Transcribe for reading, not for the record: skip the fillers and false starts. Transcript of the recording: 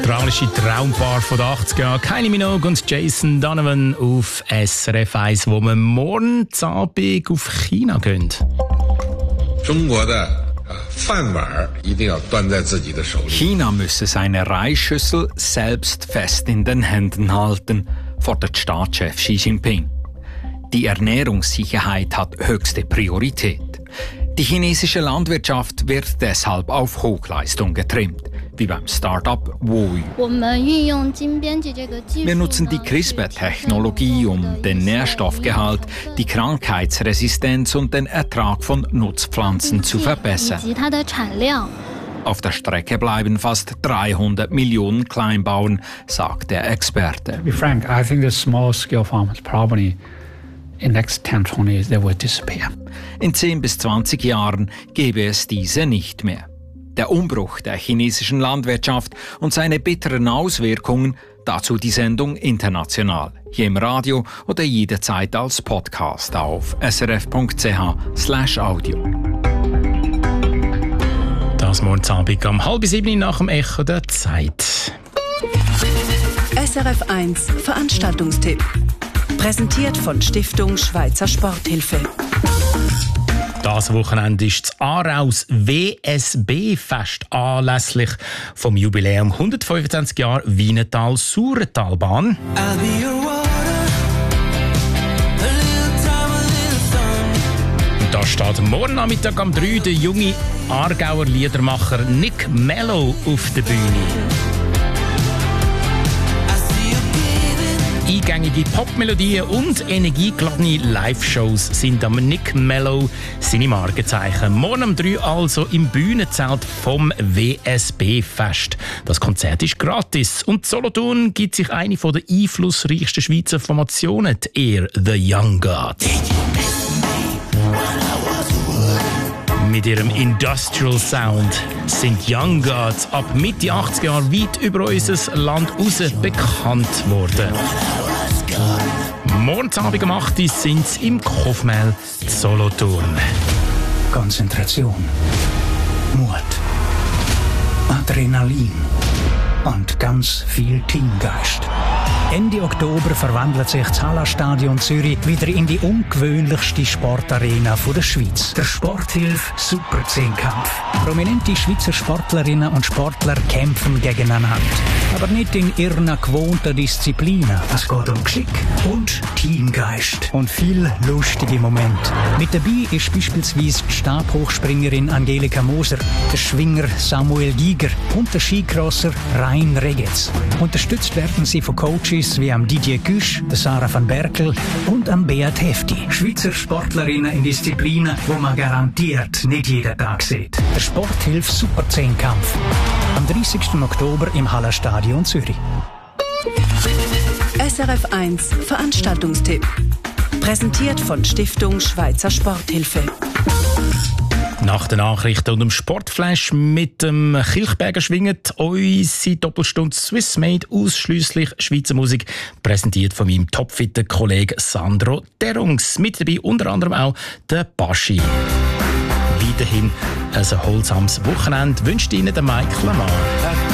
Australische Traumpaar von den 80er Jahren, Kylie Minogue und Jason Donovan auf SRF 1, wo wir morgen Abend auf China gehen. China müsse seine Reisschüssel selbst fest in den Händen halten, fordert Staatschef Xi Jinping. Die Ernährungssicherheit hat höchste Priorität. Die chinesische Landwirtschaft wird deshalb auf Hochleistung getrimmt, wie beim Start-up Woyu. Wir nutzen die CRISPR-Technologie, um den Nährstoffgehalt, die Krankheitsresistenz und den Ertrag von Nutzpflanzen zu verbessern. Auf der Strecke bleiben fast 300 Millionen Kleinbauern, sagt der Experte. To be frank, I think the small-scale farmers probably in the next 10, 20 years they will disappear. In 10 bis 20 Jahren gäbe es diese nicht mehr. Der Umbruch der chinesischen Landwirtschaft und seine bitteren Auswirkungen, dazu die Sendung international, hier im Radio oder jederzeit als Podcast auf srf.ch/audio. Das morgen Abend um 6:30 nach dem Echo der Zeit. SRF 1 Veranstaltungstipp. Präsentiert von Stiftung Schweizer Sporthilfe. Das Wochenende ist das Aaraus WSB-Fest anlässlich vom Jubiläum 125 Jahre Wienetal-Saurentalbahn. Und da steht morgen Nachmittag um 3 der junge Aargauer Liedermacher Nick Mello auf der Bühne. Eingängige Popmelodien und energiegeladene Live-Shows sind am Nick Mello seine Markenzeichen. Morgen um 3 also im Bühnenzelt vom WSB-Fest. Das Konzert ist gratis. Und Solothurn gibt sich eine der einflussreichsten Schweizer Formationen, die Air The Young Gods. Mit ihrem Industrial Sound sind Young Gods ab Mitte 80er Jahre weit über unser Land raus bekannt worden. Morgen Abend um 8 Uhr sind sie im Kofmel Solothurn. Konzentration, Mut, Adrenalin und ganz viel Teamgeist. Ende Oktober verwandelt sich das Hallenstadion Zürich wieder in die ungewöhnlichste Sportarena der Schweiz. Der Sporthilfe Super 10-Kampf. Prominente Schweizer Sportlerinnen und Sportler kämpfen gegeneinander. Aber nicht in ihren gewohnten Disziplinen. Es geht um Geschick und Teamgeist. Und viel lustige Momente. Mit dabei ist beispielsweise die Stabhochspringerin Angelika Moser, der Schwinger Samuel Giger und der Skicrosser Rein Regetz. Unterstützt werden sie von Coaches wie am Didier Güsch, der Sarah van Berkel und am Beat Hefti. Schweizer Sportlerinnen in Disziplinen, wo man garantiert nicht jeden Tag sieht. Der Sporthilfe Super 10-Kampf. Am 30. Oktober im Hallenstadion Zürich. SRF 1 Veranstaltungstipp. Präsentiert von Stiftung Schweizer Sporthilfe. Nach den Nachrichten und dem Sportflash mit dem Kilchberger schwingt unsere Doppelstunde Swiss Made ausschliesslich Schweizer Musik, präsentiert von meinem topfitten Kollegen Sandro Derungs. Mit dabei unter anderem auch der Baschi. Weiterhin ein erholsames Wochenende wünscht Ihnen der Mike Lamar.